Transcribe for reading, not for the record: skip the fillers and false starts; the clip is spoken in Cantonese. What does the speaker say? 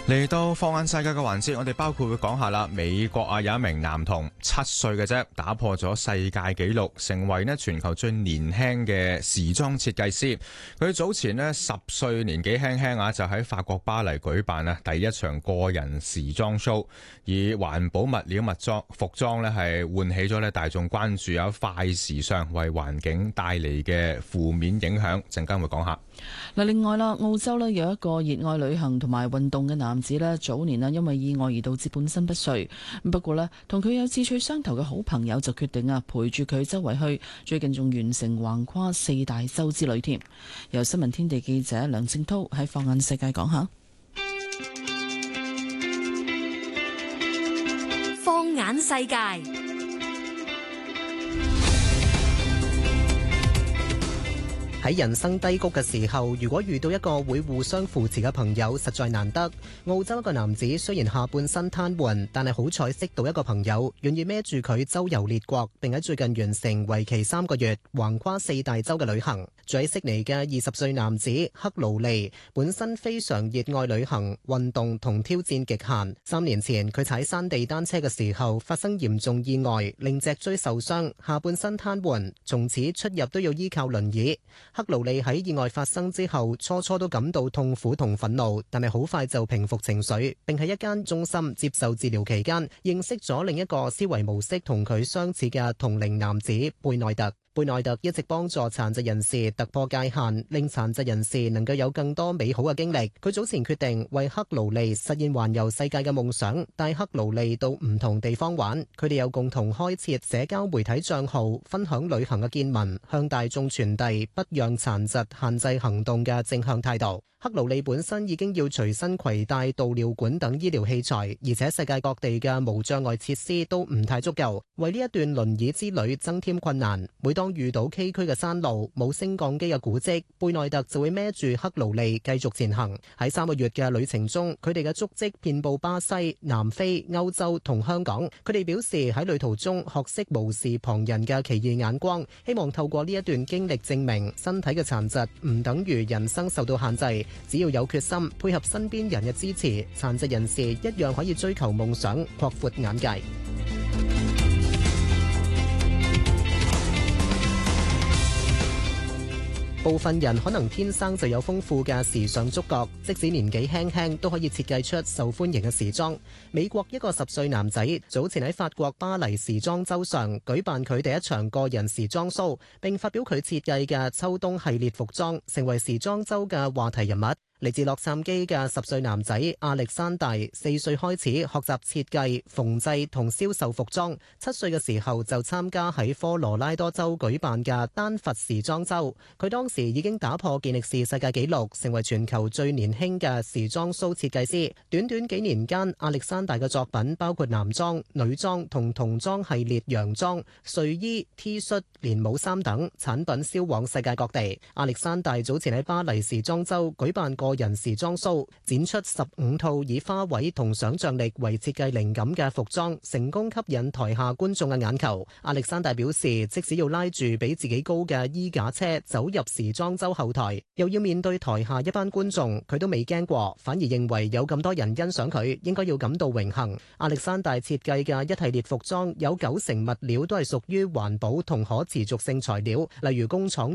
嚟到放眼世界嘅環節，我哋包括會講下啦。美國啊，有一名男童7歲嘅啫，打破咗世界紀錄，成為呢全球最年輕嘅時裝設計師。佢早前呢10歲年紀輕輕啊，就喺法國巴黎舉辦啊第一場個人時裝 show， 以環保物料服裝呢係喚起咗呢大眾關注有快時尚為環境帶嚟嘅負面影響。陣間會講下。 嗱，另外啦，澳洲呢有一個熱愛旅行同埋運動嘅男子呢，早年因為意外而導致半身不遂。不過呢，同佢有志趣相投嘅好朋友就決定陪住佢周圍去，最近仲完成橫跨4大洲之旅添。由新聞天地記者梁正濤喺放眼世界講下。 放眼世界。 喺人生低谷嘅時候，如果遇到一個會互相扶持嘅朋友，實在難得。澳洲一個男子雖然下半身癱瘓，但係好彩識到一個朋友，願意孭住佢周遊列國，並喺最近完成為期3個月、橫跨4大洲嘅旅行。住喺悉尼嘅20歲男子克勞利，本身非常熱愛旅行、運動同挑戰極限。3年前，佢踩山地單車嘅時候發生嚴重意外，令脊椎受傷，下半身癱瘓，從此出入都要依靠輪椅。克勞利喺意外發生之後，初初都感到痛苦同憤怒，但係好快就平復情緒，並喺一間中心接受治療期間，認識咗另一個思維模式同佢相似嘅同齡男子貝內特。貝內特一直幫助殘疾人士突破界限，令殘疾人士能夠有更多美好嘅經歷。佢早前決定為克勞利實現環遊世界嘅夢想，帶克勞利到唔同地方玩。佢哋又共同開設社交媒體賬號，分享旅行嘅見聞，向大眾傳遞不讓殘疾限制行動嘅正向態度。克勞利本身已經要隨身攜帶導尿管等醫療器材，而且世界各地嘅無障礙設施都唔太足夠，為呢一段輪椅之旅增添困難。每當遇到崎嶇嘅山路、冇升降機嘅古蹟，貝內特就會孭住克勞利繼續前行。喺3個月嘅旅程中，佢哋嘅足跡遍佈巴西、南非、歐洲同香港。佢哋表示喺旅途中學識無視旁人嘅奇異眼光，希望透過呢一段經歷證明身體嘅殘疾唔等於人生受到限制。只要有決心，配合身邊人嘅支持，殘疾人士一樣可以追求夢想，擴闊眼界。部分人可能天生就有豐富嘅時尚觸覺，即使年紀輕輕都可以設計出受歡迎嘅時裝。美國一個10歲男仔早前喺法國巴黎時裝週上舉辦佢第一場個人時裝 show， 並發表佢設計嘅秋冬系列服裝，成為時裝週嘅話題人物。嚟自洛杉磯嘅10歲男仔亞歷山大，4歲開始學習設計、縫製同銷售服裝，7歲嘅時候就參加喺科羅拉多州舉辦嘅丹佛時裝週。佢當時已經打破健力士世界紀錄，成為全球最年輕嘅時裝 show 設計師。短短幾年間，亞歷山大嘅作品包括男裝、女裝同童裝系列洋裝、睡衣、T 恤、連帽衫等產品銷往世界各地。亞歷山大早前喺巴黎時裝週舉辦個人時裝 show， 展出15套以花卉同想像力為設計靈感嘅服裝，成功吸引台下觀眾嘅眼球。亞歷山大表示，即使要拉住比自己高嘅衣架車走入時裝週後台，又要面對台下一班觀眾，佢都未驚過，反而認為有咁多人欣賞佢，應該要感到榮幸。亞歷山大設計嘅一系列服裝有90%物料都係屬於環保同可持續性材料，例如工廠